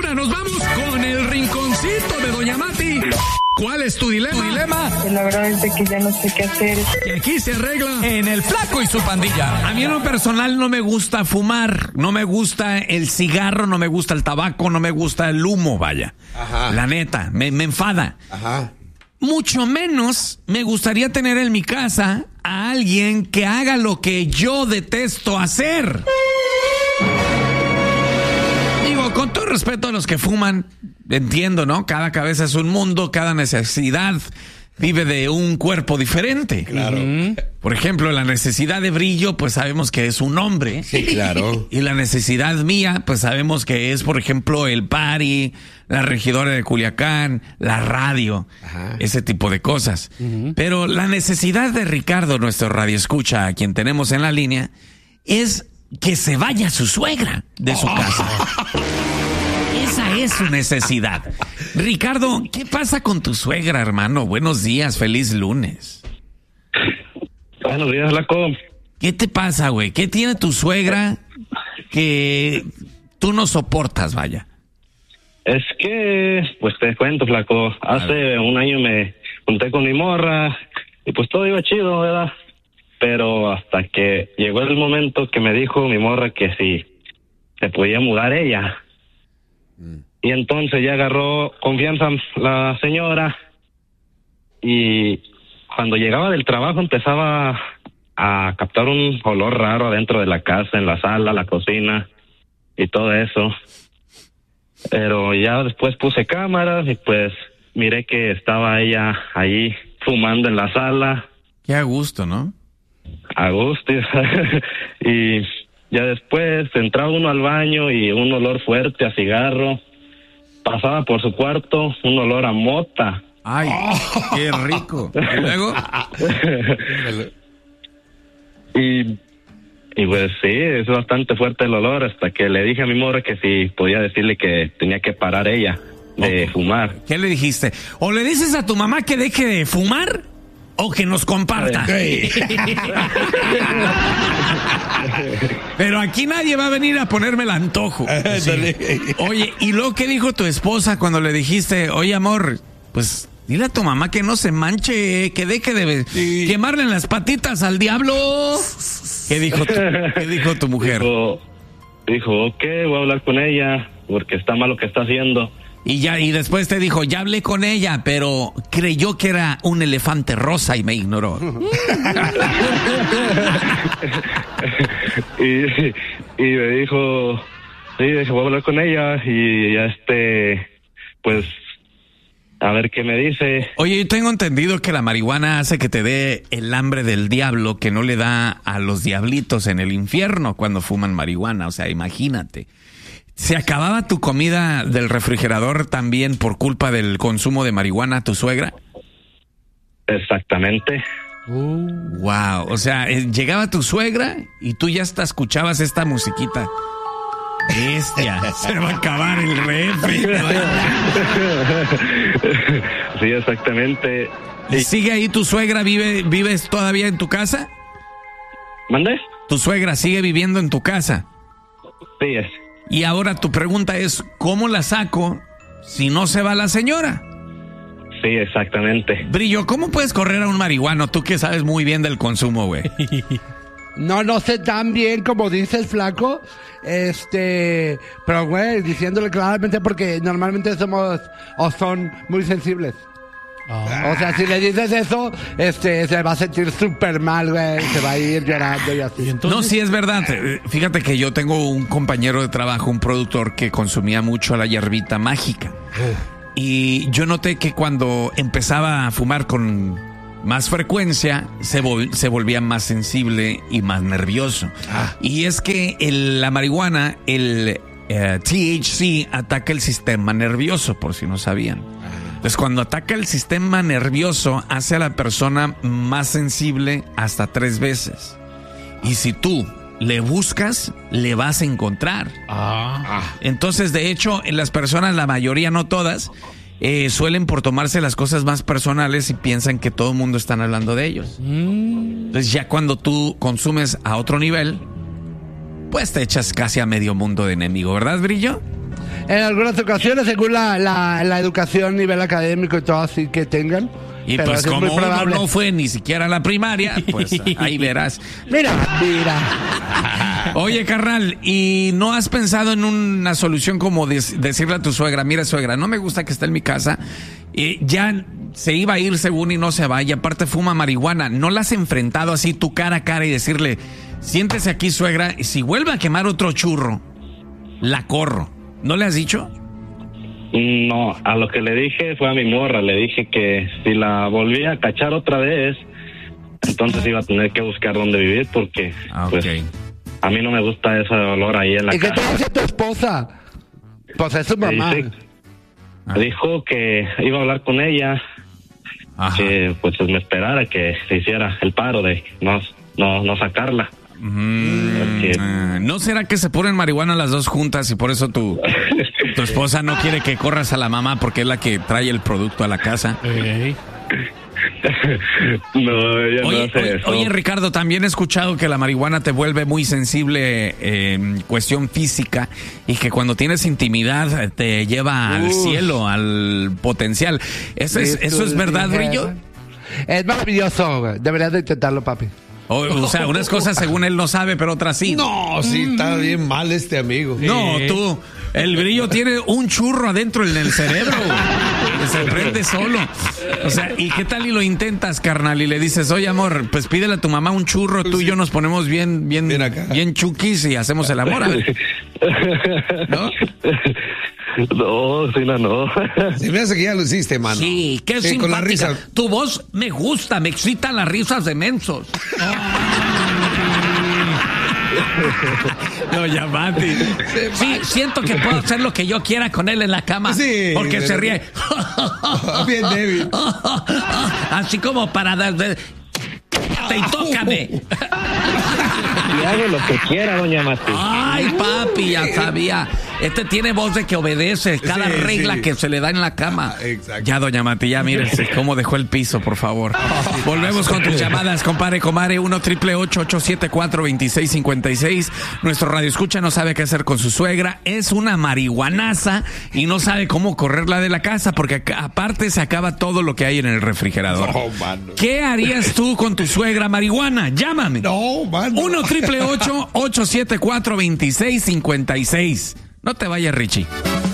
ahora nos vamos con el rinconcito de Doña Mati. ¿Cuál es tu dilema? La verdad es de que ya no sé qué hacer. Y aquí se arregla en El Flaco y su pandilla. A mí en lo personal no me gusta fumar, no me gusta el cigarro, no me gusta el tabaco, no me gusta el humo, vaya. Ajá. La neta, me enfada. Ajá. Mucho menos me gustaría tener en mi casa a alguien que haga lo que yo detesto hacer. Digo, con todo respeto a los que fuman, entiendo, ¿no? Cada cabeza es un mundo, cada necesidad vive de un cuerpo diferente. Claro. Por ejemplo, la necesidad de Brillo, pues sabemos que es un hombre. Sí, claro. Y la necesidad mía, pues sabemos que es, por ejemplo, el party, la regidora de Culiacán, la radio, Ajá. ese tipo de cosas. Pero la necesidad de Ricardo, nuestro radioescucha, a quien tenemos en la línea, es que se vaya su suegra de su casa. Esa es su necesidad. Ricardo, ¿qué pasa con tu suegra, hermano? Buenos días, feliz lunes. Buenos días, Flaco. ¿Qué te pasa, güey? ¿Qué tiene tu suegra que tú no soportas, vaya? Es que, pues te cuento, Flaco. Hace un año me junté con mi morra y pues todo iba chido, ¿verdad? Pero hasta que llegó el momento que me dijo mi morra que si se podía mudar ella. Y entonces ya agarró confianza la señora y cuando llegaba del trabajo empezaba a captar un olor raro adentro de la casa, en la sala, la cocina y todo eso. Pero ya después puse cámaras y pues miré que estaba ella ahí fumando en la sala. Qué a gusto, ¿no? A gusto. Y ya después entraba uno al baño y un olor fuerte a cigarro. Pasaba por su cuarto un olor a mota. Ay, qué rico. ¿Y luego? y pues sí, es bastante fuerte el olor hasta que le dije a mi morra que si podía decirle que tenía que parar ella de fumar. ¿Qué le dijiste? ¿O le dices a tu mamá que deje de fumar o que nos comparta? Pero aquí nadie va a venir a ponerme el antojo. Sí. Oye, ¿y luego qué dijo tu esposa cuando le dijiste, oye, amor, pues dile a tu mamá que no se manche, que deje de quemarle las patitas al diablo? ¿Qué dijo tu mujer? Dijo, ok, voy a hablar con ella porque está mal lo que está haciendo. Y después te dijo, ya hablé con ella, pero creyó que era un elefante rosa y me ignoró. y me dijo, sí, voy a hablar con ella y pues, a ver qué me dice. Oye, yo tengo entendido que la marihuana hace que te dé el hambre del diablo que no le da a los diablitos en el infierno cuando fuman marihuana. O sea, imagínate. ¿Se acababa tu comida del refrigerador también por culpa del consumo de marihuana tu suegra? Exactamente. Wow, o sea, llegaba tu suegra y tú ya hasta escuchabas esta musiquita. Bestia, se va a acabar el refri. Sí, exactamente. ¿Y sigue ahí tu suegra? ¿Vives todavía en tu casa? ¿Mande? ¿Tu suegra sigue viviendo en tu casa? Sí, es. Y ahora tu pregunta es, ¿cómo la saco si no se va la señora? Sí, exactamente. Brillo, ¿cómo puedes correr a un marihuano? Tú que sabes muy bien del consumo, güey. No sé tan bien como dice el Flaco, pero güey, diciéndole claramente porque normalmente somos o son muy sensibles. O sea, si le dices eso, se va a sentir súper mal, güey, se va a ir llorando y así. No, sí es verdad. Fíjate que yo tengo un compañero de trabajo, un productor que consumía mucho la hierbita mágica. Y yo noté que cuando empezaba a fumar con más frecuencia, se volvía más sensible y más nervioso. Y es que la marihuana, el THC, ataca el sistema nervioso, por si no sabían. Entonces, cuando ataca el sistema nervioso, hace a la persona más sensible hasta 3 veces. Y si tú le buscas, le vas a encontrar. Entonces, de hecho, en las personas, la mayoría, no todas, suelen por tomarse las cosas más personales y piensan que todo el mundo está hablando de ellos. Entonces, ya cuando tú consumes a otro nivel, pues te echas casi a medio mundo de enemigo, ¿verdad, Brillo? En algunas ocasiones, según la educación, nivel académico y todo así que tengan. Y Pero pues es como muy uno probable. no fue ni siquiera a la primaria, pues ahí verás. Mira. Oye, carnal, ¿y no has pensado en una solución como decirle a tu suegra, mira, suegra, no me gusta que esté en mi casa, ya se iba a ir según y no se va, y aparte fuma marihuana? ¿No la has enfrentado así tu cara a cara y decirle, siéntese aquí, suegra, y si vuelve a quemar otro churro, la corro? ¿No le has dicho? No, a lo que le dije fue a mi morra. Le dije que si la volvía a cachar otra vez, entonces iba a tener que buscar dónde vivir porque pues, a mí no me gusta ese olor ahí en la ¿Y qué casa. te dice tu esposa? Pues es su mamá. Dijo que iba a hablar con ella, que pues me esperara que se hiciera el paro de no sacarla. ¿No será que se ponen marihuana las dos juntas y por eso tu esposa no quiere que corras a la mamá porque es la que trae el producto a la casa? No, ella no hace eso. Oye, Ricardo, también he escuchado que la marihuana te vuelve muy sensible en cuestión física y que cuando tienes intimidad te lleva al cielo, al potencial. ¿Eso es verdad, Brillo? Es maravilloso, güey. Deberías de intentarlo, papi. O sea, unas cosas según él no sabe, pero otras sí. No, sí, está bien mal este amigo. No, tú, el Brillo tiene un churro adentro en el cerebro, que se prende solo. O sea, ¿y qué tal y lo intentas, carnal? Y le dices, oye, amor, pues pídele a tu mamá un churro, tú y yo nos ponemos bien chuquis y hacemos el amor, a ver. ¿No? No, sí, no. Se me hace que ya lo hiciste, mano. Sí, qué simpática. Con la risa. Tu voz me gusta, me excitan las risas de mensos. No, Yamati. Sí, siento que puedo hacer lo que yo quiera con él en la cama. Sí, porque se ríe. Bien débil. Así como para y tócame. Y hago lo que quiera, doña Mati. Ay, papi, ya sabía. Este tiene voz de que obedece cada regla que se le da en la cama. Exacto. Ya, doña Mati, ya mírese cómo dejó el piso, por favor. Volvemos con tus llamadas, compadre, comadre. 1-888-874-2656. Nuestro radio escucha no sabe qué hacer con su suegra. Es una marihuanaza y no sabe cómo correrla de la casa porque aparte se acaba todo lo que hay en el refrigerador. No, mano. ¿Qué harías tú con tu suegra marihuana? Llámame. No, mano. 1-888-874-2656. No te vayas, Richie.